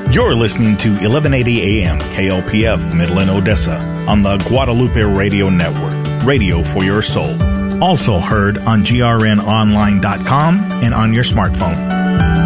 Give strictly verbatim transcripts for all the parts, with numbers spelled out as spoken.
You're listening to eleven eighty A M K L P F Midland, Odessa on the Guadalupe Radio Network, radio for your soul. Also heard on G R N online dot com and on your smartphone.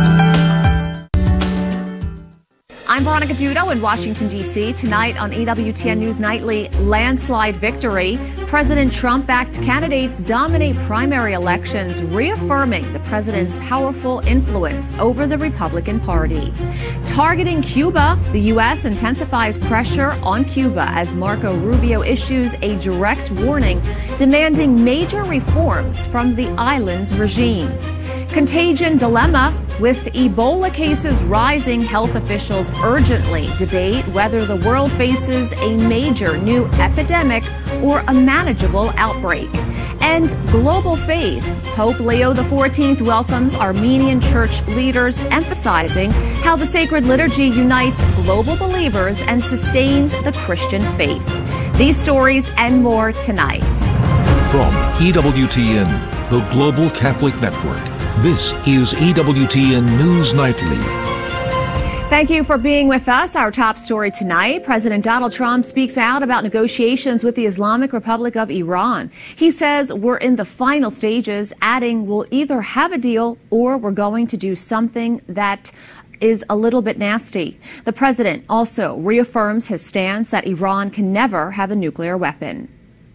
I'm Veronica Dudo in Washington, D C Tonight on E W T N News Nightly, landslide victory. President Trump-backed candidates dominate primary elections, reaffirming the president's powerful influence over the Republican Party. Targeting Cuba, the U S intensifies pressure on Cuba as Marco Rubio issues a direct warning demanding major reforms from the island's regime. Contagion dilemma. With Ebola cases rising, health officials urgently debate whether the world faces a major new epidemic or a manageable outbreak. And global faith. Pope Leo the fourteenth welcomes Armenian church leaders, emphasizing how the sacred liturgy unites global believers and sustains the Christian faith. These stories and more tonight. From E W T N, the Global Catholic Network, this is E W T N News Nightly. Thank you for being with us. Our top story tonight, President Donald Trump speaks out about negotiations with the Islamic Republic of Iran. He says we're in the final stages, adding we'll either have a deal or we're going to do something that is a little bit nasty. The president also reaffirms his stance that Iran can never have a nuclear weapon.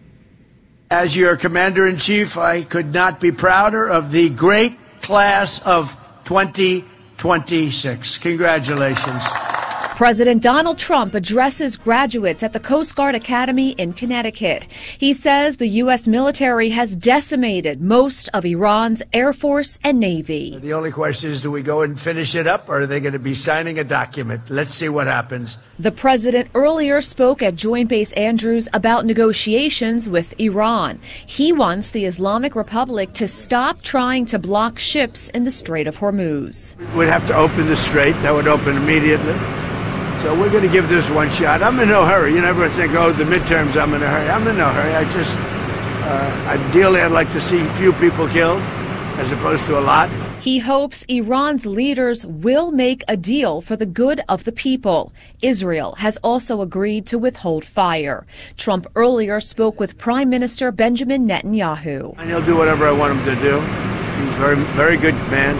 As your commander-in-chief, I could not be prouder of the great class of twenty twenty-six. Congratulations. President Donald Trump addresses graduates at the Coast Guard Academy in Connecticut. He says the U S military has decimated most of Iran's Air Force and Navy. The only question is, do we go and finish it up, or are they going to be signing a document? Let's see what happens. The president earlier spoke at Joint Base Andrews about negotiations with Iran. He wants the Islamic Republic to stop trying to block ships in the Strait of Hormuz. We'd have to open the strait. That would open immediately. So we're going to give this one shot. I'm in no hurry. You never think, oh, the midterms, I'm in a hurry. I'm in no hurry. I just, uh, ideally, I'd like to see few people killed as opposed to a lot. He hopes Iran's leaders will make a deal for the good of the people. Israel has also agreed to withhold fire. Trump earlier spoke with Prime Minister Benjamin Netanyahu. And he'll do whatever I want him to do. He's a very, very good man.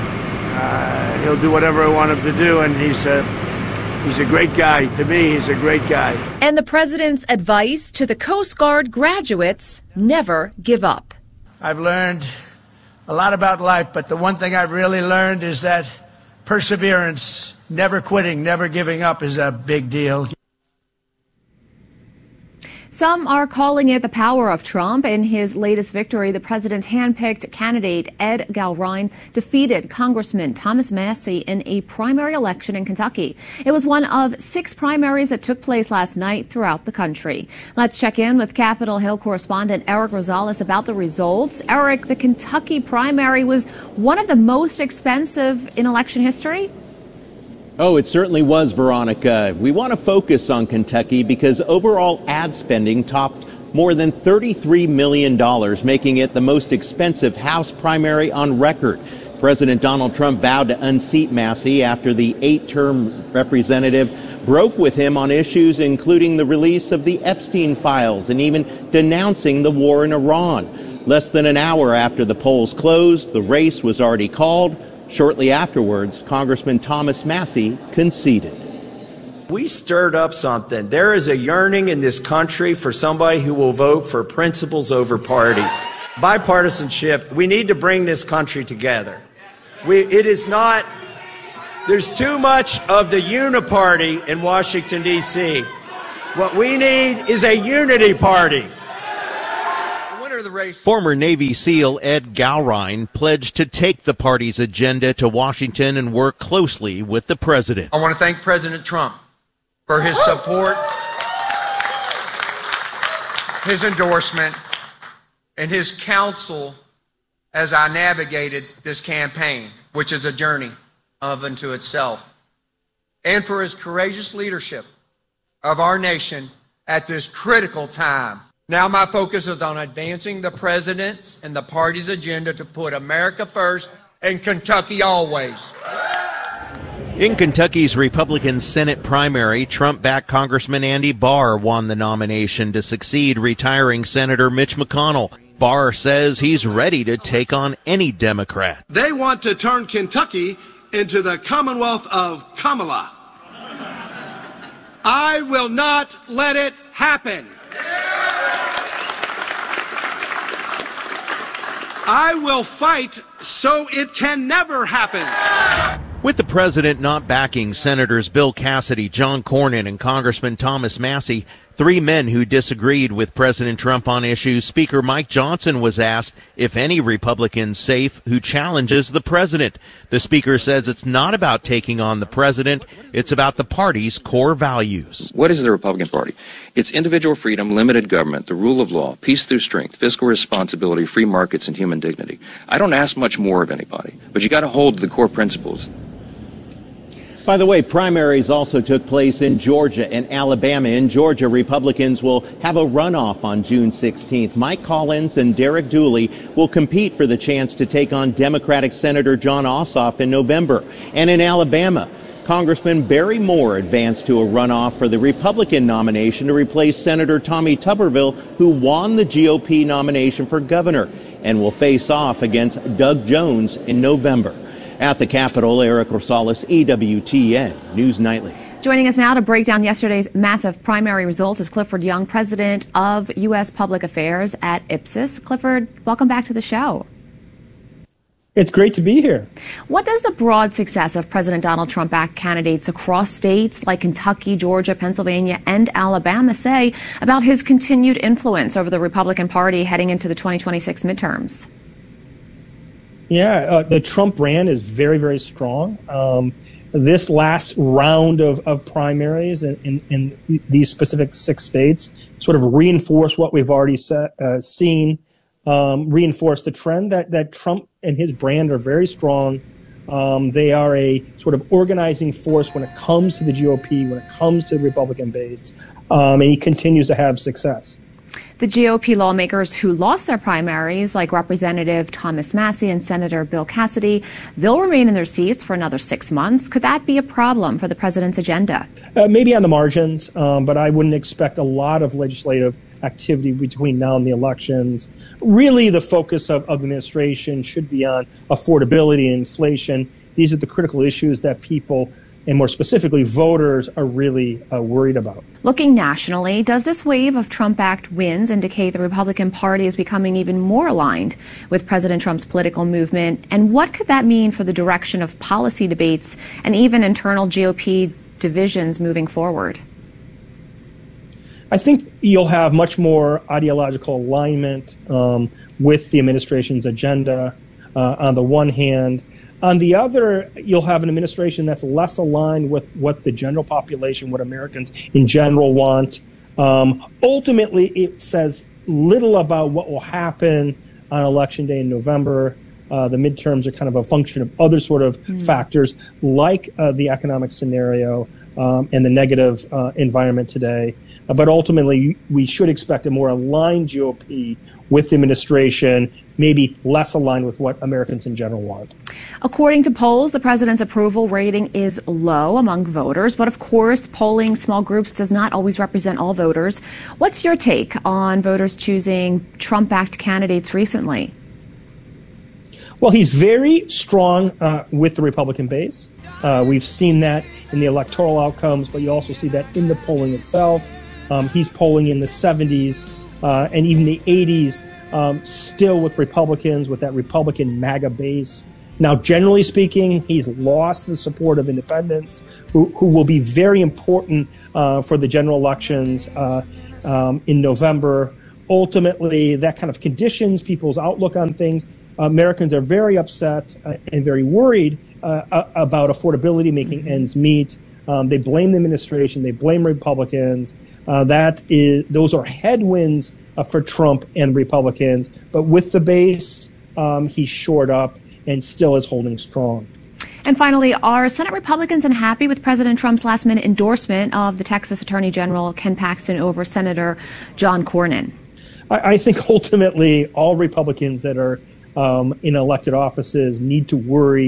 Uh, he'll do whatever I want him to do, and he's a... Uh, He's a great guy. To me, he's a great guy. And the president's advice to the Coast Guard graduates, never give up. I've learned a lot about life, but the one thing I've really learned is that perseverance, never quitting, never giving up is a big deal. Some are calling it the power of Trump. In his latest victory, the president's handpicked candidate, Ed Gallrein, defeated Congressman Thomas Massie in a primary election in Kentucky. It was one of six primaries that took place last night throughout the country. Let's check in with Capitol Hill correspondent Eric Rosales about the results. Eric, the Kentucky primary was one of the most expensive in election history. Oh, it certainly was, Veronica. We want to focus on Kentucky because overall ad spending topped more than thirty-three million dollars, making it the most expensive House primary on record. President Donald Trump vowed to unseat Massie after the eight-term representative broke with him on issues including the release of the Epstein files and even denouncing the war in Iran. Less than an hour after the polls closed, the race was already called. Shortly afterwards, Congressman Thomas Massie conceded. We stirred up something. There is a yearning in this country for somebody who will vote for principles over party. Bipartisanship, we need to bring this country together. We, it is not, there's too much of the uniparty in Washington, D C What we need is a unity party. Former Navy SEAL Ed Gallrein pledged to take the party's agenda to Washington and work closely with the president. I want to thank President Trump for his support, his endorsement, and his counsel as I navigated this campaign, which is a journey of unto itself, and for his courageous leadership of our nation at this critical time. Now my focus is on advancing the president's and the party's agenda to put America first and Kentucky always. In Kentucky's Republican Senate primary, Trump-backed Congressman Andy Barr won the nomination to succeed retiring Senator Mitch McConnell. Barr says he's ready to take on any Democrat. They want to turn Kentucky into the Commonwealth of Kamala. I will not let it happen. I will fight so it can never happen. With the president not backing Senators Bill Cassidy, John Cornyn, and Congressman Thomas Massie, three men who disagreed with President Trump on issues, Speaker Mike Johnson was asked if any Republican's safe who challenges the president. The speaker says it's not about taking on the president, it's about the party's core values. What is the Republican Party? It's individual freedom, limited government, the rule of law, peace through strength, fiscal responsibility, free markets, and human dignity. I don't ask much more of anybody, but you got to hold to the core principles. By the way, primaries also took place in Georgia and Alabama. In Georgia, Republicans will have a runoff on June sixteenth. Mike Collins and Derek Dooley will compete for the chance to take on Democratic Senator Jon Ossoff in November. And in Alabama, Congressman Barry Moore advanced to a runoff for the Republican nomination to replace Senator Tommy Tuberville, who won the G O P nomination for governor, and will face off against Doug Jones in November. At the Capitol, Eric Rosales, E W T N News Nightly. Joining us now to break down yesterday's massive primary results is Clifford Young, president of U S Public Affairs at Ipsos. Clifford, welcome back to the show. It's great to be here. What does the broad success of President Donald Trump-backed candidates across states like Kentucky, Georgia, Pennsylvania, and Alabama say about his continued influence over the Republican Party heading into the twenty twenty-six midterms? Yeah, uh, the Trump brand is very, very strong. Um, this last round of, of primaries in, in, in these specific six states sort of reinforce what we've already set, uh, seen, um, reinforce the trend that, that Trump and his brand are very strong. Um, they are a sort of organizing force when it comes to the G O P, when it comes to the Republican base, um, and he continues to have success. The G O P lawmakers who lost their primaries, like Representative Thomas Massie and Senator Bill Cassidy, they'll remain in their seats for another six months. Could that be a problem for the president's agenda? Uh, maybe on the margins, um, but I wouldn't expect a lot of legislative activity between now and the elections. Really, the focus of, of the administration should be on affordability and inflation. These are the critical issues that people, and more specifically voters, are really uh, worried about. Looking nationally, does this wave of Trump-backed wins indicate the Republican Party is becoming even more aligned with President Trump's political movement? And what could that mean for the direction of policy debates and even internal G O P divisions moving forward? I think you'll have much more ideological alignment um, with the administration's agenda uh, on the one hand. On the other, you'll have an administration that's less aligned with what the general population, what Americans in general want. Um, ultimately, it says little about what will happen on Election Day in November. Uh, the midterms are kind of a function of other sort of mm. factors like uh, the economic scenario um, and the negative uh, environment today. Uh, but ultimately, we should expect a more aligned G O P with the administration, maybe less aligned with what Americans in general want. According to polls, the president's approval rating is low among voters, but of course, polling small groups does not always represent all voters. What's your take on voters choosing Trump-backed candidates recently? Well, he's very strong uh, with the Republican base. Uh, we've seen that in the electoral outcomes, but you also see that in the polling itself. Um, he's polling in the seventies uh, and even the eighties, um, still with Republicans, with that Republican MAGA base. Now, generally speaking, he's lost the support of independents, who, who will be very important uh, for the general elections uh, um, in November. Ultimately, that kind of conditions people's outlook on things. Americans are very upset uh, and very worried uh, about affordability, making ends meet. Um, they blame the administration. They blame Republicans. Uh, that is, those are headwinds uh, for Trump and Republicans. But with the base, um, he's shored up and still is holding strong. And finally, are Senate Republicans unhappy with President Trump's last-minute endorsement of the Texas Attorney General Ken Paxton over Senator John Cornyn? I, I think ultimately all Republicans that are um, in elected offices need to worry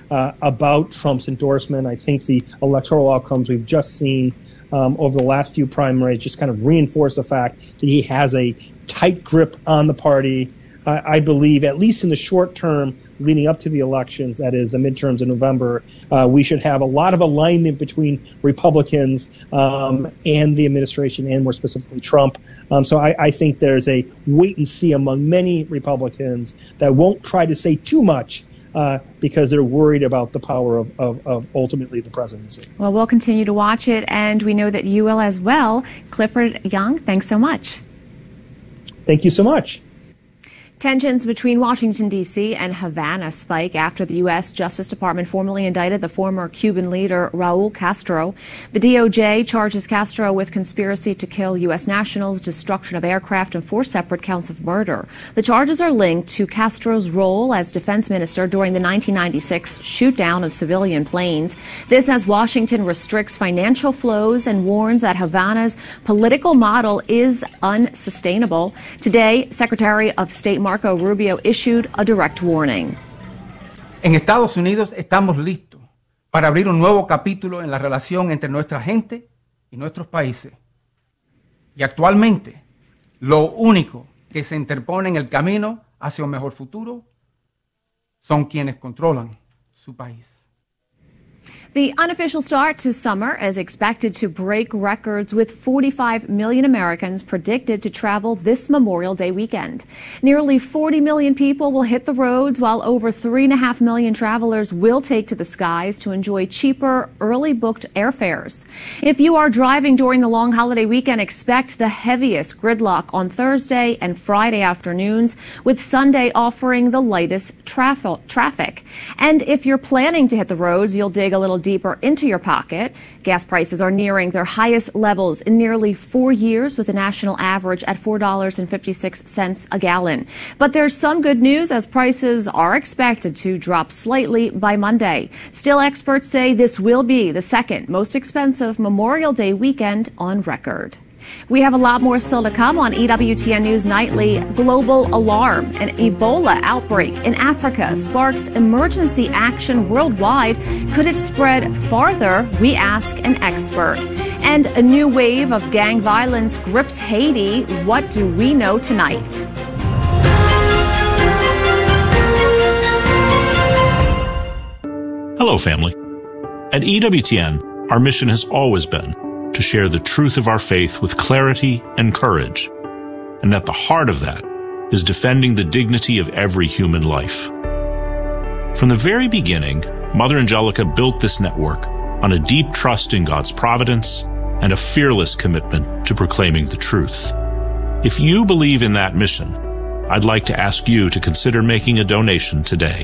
uh, about Trump's endorsement. I think the electoral outcomes we've just seen um, over the last few primaries just kind of reinforce the fact that he has a tight grip on the party. Uh, I believe, at least in the short term, leading up to the elections, that is the midterms in November, uh, we should have a lot of alignment between Republicans um, and the administration, and more specifically Trump. Um, so I, I think there's a wait and see among many Republicans that won't try to say too much uh, because they're worried about the power of, of, of ultimately the presidency. Well, we'll continue to watch it, and we know that you will as well. Clifford Young, thanks so much. Thank you so much. Tensions between Washington, D C and Havana spike after the U S Justice Department formally indicted the former Cuban leader Raul Castro. The D O J charges Castro with conspiracy to kill U S nationals, destruction of aircraft, and four separate counts of murder. The charges are linked to Castro's role as defense minister during the nineteen ninety-six shoot-down of civilian planes. This as Washington restricts financial flows and warns that Havana's political model is unsustainable. Today, Secretary of State Marco Rubio issued a direct warning. En Estados Unidos estamos listos para abrir un nuevo capítulo en la relación entre nuestra gente y nuestros países. Y actualmente, lo único que se interpone en el camino hacia un mejor futuro son quienes controlan su país. The unofficial start to summer is expected to break records, with forty-five million Americans predicted to travel this Memorial Day weekend. Nearly forty million people will hit the roads, while over three and a half million travelers will take to the skies to enjoy cheaper, early booked airfares. If you are driving during the long holiday weekend, expect the heaviest gridlock on Thursday and Friday afternoons, with Sunday offering the lightest traf- traffic. And if you're planning to hit the roads, you'll dig a little deeper into your pocket. Gas prices are nearing their highest levels in nearly four years, with a national average at four dollars and fifty-six cents a gallon. But there's some good news, as prices are expected to drop slightly by Monday. Still, experts say this will be the second most expensive Memorial Day weekend on record. We have a lot more still to come on E W T N News Nightly. Global alarm. An Ebola outbreak in Africa sparks emergency action worldwide. Could it spread farther? We ask an expert. And a new wave of gang violence grips Haiti. What do we know tonight? Hello, family. At E W T N, our mission has always been to share the truth of our faith with clarity and courage. And at the heart of that is defending the dignity of every human life. From the very beginning, Mother Angelica built this network on a deep trust in God's providence and a fearless commitment to proclaiming the truth. If you believe in that mission, I'd like to ask you to consider making a donation today.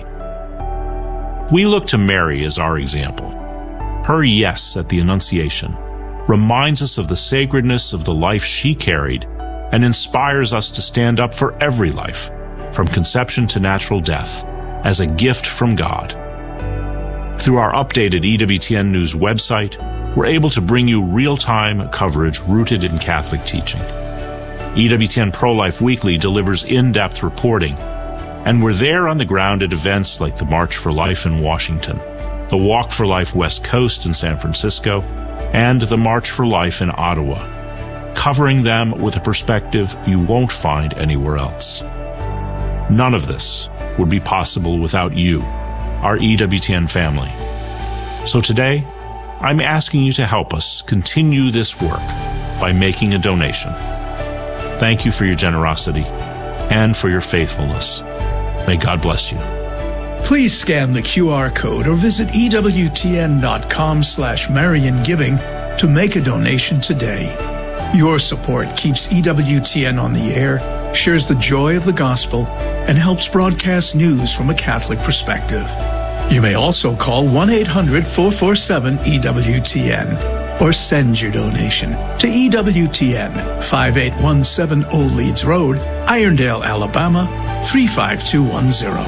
We look to Mary as our example. Her yes at the Annunciation reminds us of the sacredness of the life she carried and inspires us to stand up for every life, from conception to natural death, as a gift from God. Through our updated E W T N News website, we're able to bring you real-time coverage rooted in Catholic teaching. E W T N Pro-Life Weekly delivers in-depth reporting, and we're there on the ground at events like the March for Life in Washington, the Walk for Life West Coast in San Francisco, and the March for Life in Ottawa, covering them with a perspective you won't find anywhere else. None of this would be possible without you, our E W T N family. So today, I'm asking you to help us continue this work by making a donation. Thank you for your generosity and for your faithfulness. May God bless you. Please scan the Q R code or visit E W T N dot com slash Marian Giving to make a donation today. Your support keeps E W T N on the air, shares the joy of the gospel, and helps broadcast news from a Catholic perspective. You may also call one eight hundred four four seven E W T N or send your donation to E W T N, five eight one seven Old Leeds Road, Irondale, Alabama, three five two one zero.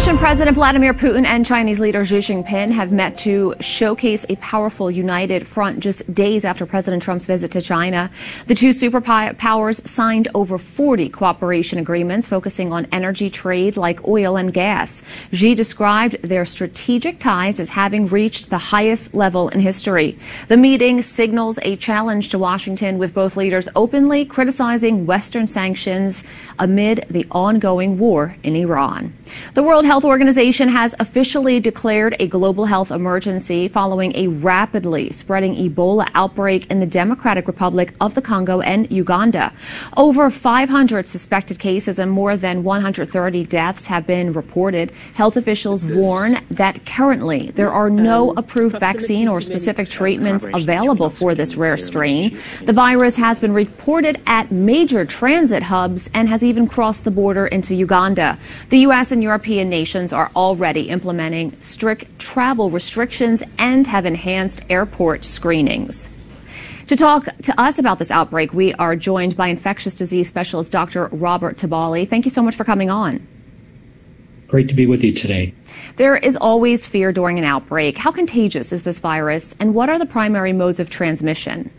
Russian President Vladimir Putin and Chinese leader Xi Jinping have met to showcase a powerful united front just days after President Trump's visit to China. The two superpowers signed over forty cooperation agreements focusing on energy trade like oil and gas. Xi described their strategic ties as having reached the highest level in history. The meeting signals a challenge to Washington, with both leaders openly criticizing Western sanctions amid the ongoing war in Iran. The World Health Organization has officially declared a global health emergency following a rapidly spreading Ebola outbreak in the Democratic Republic of the Congo and Uganda. Over five hundred suspected cases and more than one hundred thirty deaths have been reported. Health officials warn that currently there are no approved vaccine or specific treatments available for this rare strain. The virus has been reported at major transit hubs and has even crossed the border into Uganda. The U S and European nations are already implementing strict travel restrictions and have enhanced airport screenings. To talk to us about this outbreak, we are joined by infectious disease specialist Doctor Robert Tabali. Thank you so much for coming on. Great to be with you today. There is always fear during an outbreak. How contagious is this virus, and what are the primary modes of transmission?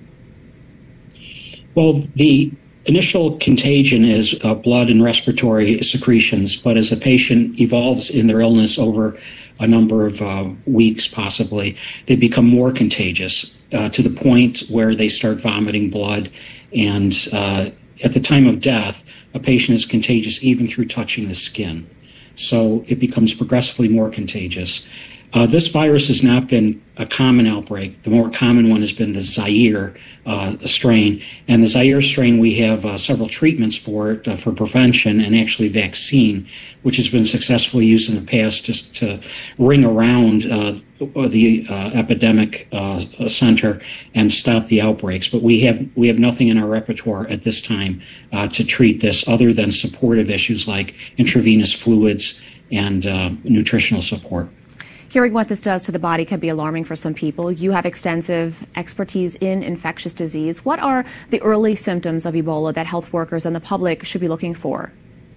Well, the initial contagion is uh, blood and respiratory secretions, but as a patient evolves in their illness over a number of uh, weeks, possibly, they become more contagious uh, to the point where they start vomiting blood. And uh, at the time of death, a patient is contagious even through touching the skin. So it becomes progressively more contagious. Uh, this virus has not been a common outbreak. The more common one has been the Zaire uh, strain. And the Zaire strain, we have uh, several treatments for it uh, for prevention and actually vaccine, which has been successfully used in the past just to ring around uh, the uh, epidemic uh, center and stop the outbreaks. But we have we have nothing in our repertoire at this time uh, to treat this other than supportive issues like intravenous fluids and uh, nutritional support. Hearing what this does to the body can be alarming for some people. You have extensive expertise in infectious disease. What are the early symptoms of Ebola that health workers and the public should be looking for?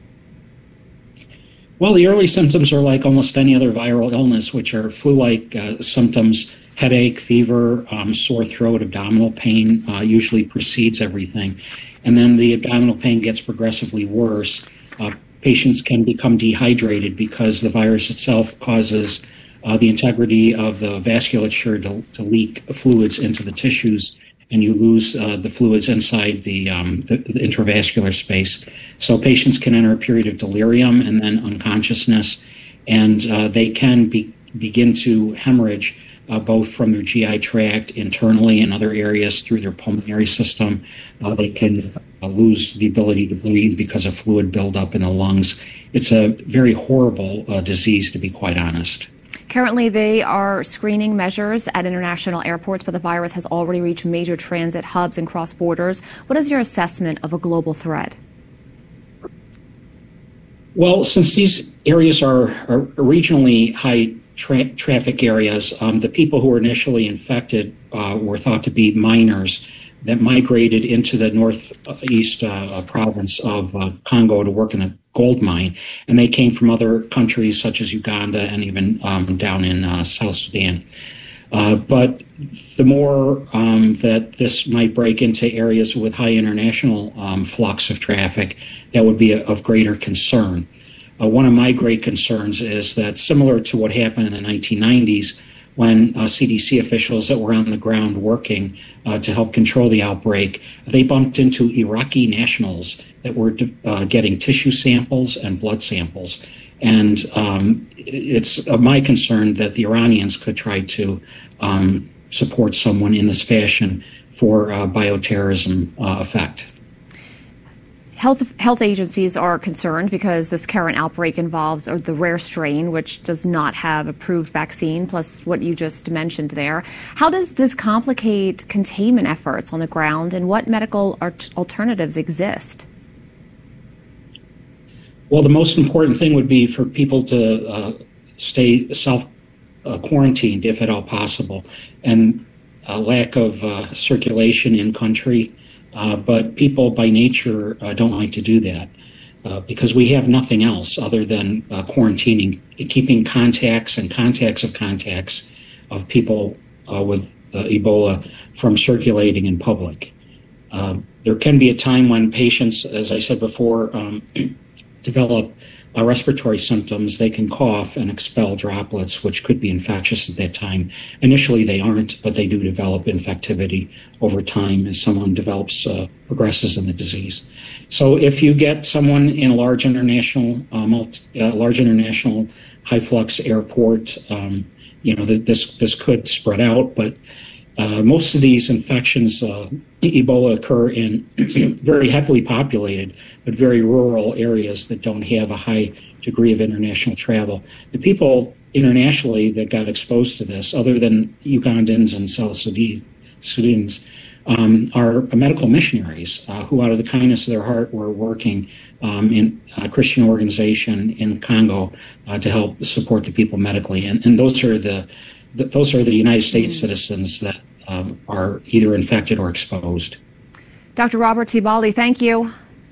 Well, the early symptoms are like almost any other viral illness, which are flu-like uh, symptoms: headache, fever, um, sore throat, abdominal pain uh, usually precedes everything. And then the abdominal pain gets progressively worse. Uh, patients can become dehydrated because the virus itself causes Uh, the integrity of the vasculature to, to leak fluids into the tissues, and you lose uh, the fluids inside the, um, the, the intravascular space. So patients can enter a period of delirium and then unconsciousness, and uh, they can be, begin to hemorrhage uh, both from their G I tract internally and other areas through their pulmonary system. Uh, they can uh, lose the ability to breathe because of fluid buildup in the lungs. It's a very horrible uh, disease, to be quite honest. Currently, they are screening measures at international airports, but the virus has already reached major transit hubs and cross borders. What is your assessment of a global threat? Well, since these areas are, are regionally high tra- traffic areas, um, the people who were initially infected uh, were thought to be miners that migrated into the northeast uh, province of uh, Congo to work in a gold mine, and they came from other countries such as Uganda and even um, down in uh, South Sudan. Uh, but the more um, that this might break into areas with high international um, flux of traffic, that would be a, of greater concern. Uh, one of my great concerns is that, similar to what happened in the nineteen nineties, when uh, C D C officials that were on the ground working uh, to help control the outbreak, they bumped into Iraqi nationals that were uh, getting tissue samples and blood samples. And um, it's uh, my concern that the Iranians could try to um, support someone in this fashion for uh, bioterrorism uh, effect. Health, health agencies are concerned because this current outbreak involves or the rare strain, which does not have approved vaccine, plus what you just mentioned there. How does this complicate containment efforts on the ground, and what medical alternatives exist? Well, the most important thing would be for people to uh, stay self-quarantined, uh, if at all possible, and a lack of uh, circulation in country. Uh, but people by nature uh, don't like to do that. uh, because we have nothing else other than uh, quarantining, keeping contacts and contacts of contacts of people uh, with uh, Ebola from circulating in public. Uh, there can be a time when patients, as I said before, um, develop uh, respiratory symptoms. They can cough and expel droplets, which could be infectious at that time. Initially, they aren't, but they do develop infectivity over time as someone develops, uh, progresses in the disease. So if you get someone in a large international, uh, multi, uh, large international high flux airport, um, you know, th- this this could spread out, but uh, most of these infections, uh, Ebola, occur in very heavily populated but very rural areas that don't have a high degree of international travel. The people internationally that got exposed to this, other than Ugandans and South Sudanese, um, are medical missionaries uh, who, out of the kindness of their heart, were working um, in a Christian organization in Congo uh, to help support the people medically. And, and those are the those are the United States citizens that um, are either infected or exposed. Doctor Robert Tibali, thank you.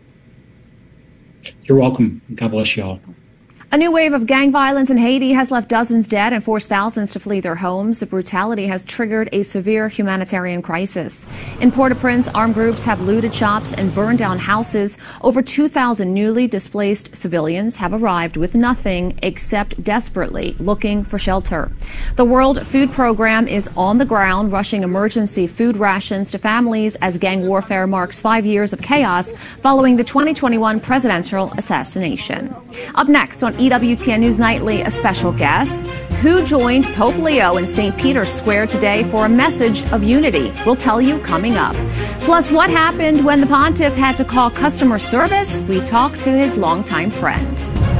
You're welcome. God bless you all. A new wave of gang violence in Haiti has left dozens dead and forced thousands to flee their homes. The brutality has triggered a severe humanitarian crisis. In Port-au-Prince, armed groups have looted shops and burned down houses. Over two thousand newly displaced civilians have arrived with nothing except desperately looking for shelter. The World Food Program is on the ground, rushing emergency food rations to families as gang warfare marks five years of chaos following the twenty twenty-one presidential assassination. Up next on E W T N News Nightly, a special guest who joined Pope Leo in Saint Peter's Square today for a message of unity. We'll tell you coming up. Plus, what happened when the pontiff had to call customer service? We talk to his longtime friend.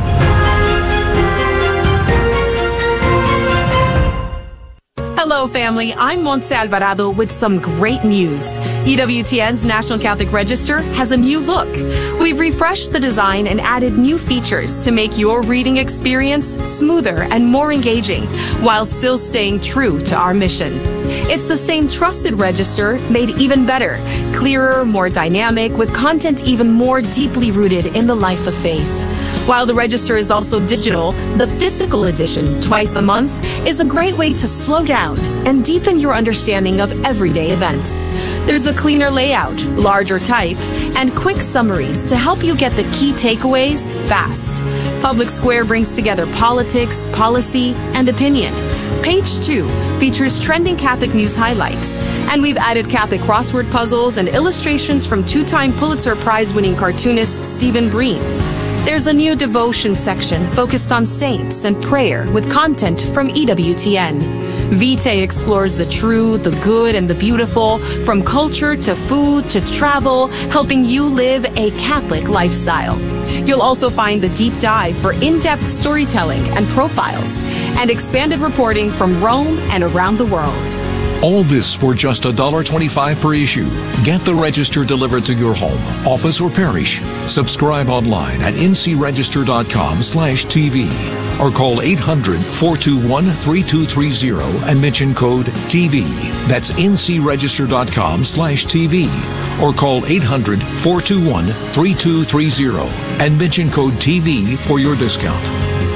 Hello, family. I'm Montse Alvarado with some great news. E W T N's National Catholic Register has a new look. We've refreshed the design and added new features to make your reading experience smoother and more engaging, while still staying true to our mission. It's the same trusted register, made even better, clearer, more dynamic, with content even more deeply rooted in the life of faith. While the register is also digital, the physical edition, twice a month, is a great way to slow down and deepen your understanding of everyday events. There's a cleaner layout, larger type, and quick summaries to help you get the key takeaways fast. Public Square brings together politics, policy, and opinion. Page two features trending Catholic news highlights, and we've added Catholic crossword puzzles and illustrations from two-time Pulitzer Prize-winning cartoonist Stephen Breen. There's a new devotion section focused on saints and prayer with content from E W T N. Vitae explores the true, the good, and the beautiful, from culture to food to travel, helping you live a Catholic lifestyle. You'll also find the deep dive for in-depth storytelling and profiles, and expanded reporting from Rome and around the world. All this for just one dollar twenty-five per issue. Get the register delivered to your home, office, or parish. Subscribe online at ncregister.com slash TV or call eight hundred, four two one, three two three zero and mention code T V. That's ncregister.com slash TV or call eight hundred, four two one, three two three zero and mention code T V for your discount.